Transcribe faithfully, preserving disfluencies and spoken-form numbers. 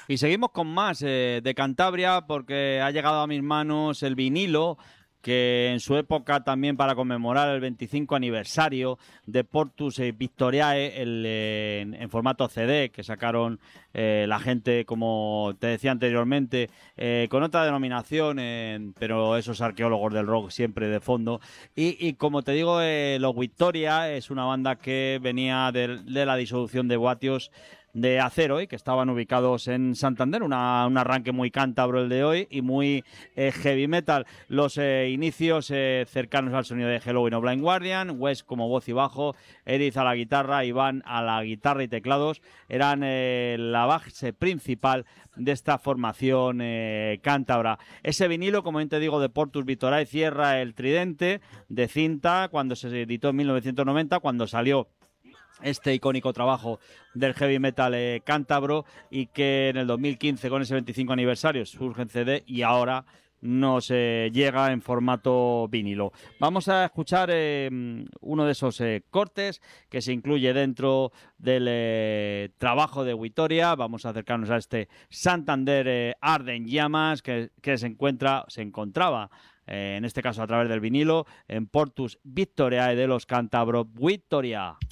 Y seguimos con más eh, de Cantabria porque ha llegado a mis manos el vinilo que en su época también para conmemorar el veinticinco aniversario de Portus eh, Victoriae el, eh, en, en formato C D que sacaron eh, la gente, como te decía anteriormente, eh, con otra denominación, eh, pero esos arqueólogos del rock siempre de fondo. Y, y como te digo, eh, los Victoria es una banda que venía de, de la disolución de Guatios de Acero y que estaban ubicados en Santander, una, un arranque muy cántabro el de hoy y muy eh, heavy metal. Los eh, inicios eh, cercanos al sonido de Halloween o Blind Guardian, Wes como voz y bajo, Eriz a la guitarra, Iván a la guitarra y teclados, eran eh, la base principal de esta formación eh, cántabra. Ese vinilo, como bien te digo, de Portus Victoriae cierra el tridente de cinta cuando se editó en mil novecientos noventa, cuando salió este icónico trabajo del heavy metal eh, cántabro, y que en el dos mil quince, con ese veinticinco aniversario, surge en C D y ahora nos eh, llega en formato vinilo. Vamos a escuchar eh, uno de esos eh, cortes que se incluye dentro del eh, trabajo de Victoria. Vamos a acercarnos a este Santander eh, Arde en Llamas, que, que se encuentra, se encontraba eh, en este caso a través del vinilo, en Portus Victoriae de los cántabros Victoria.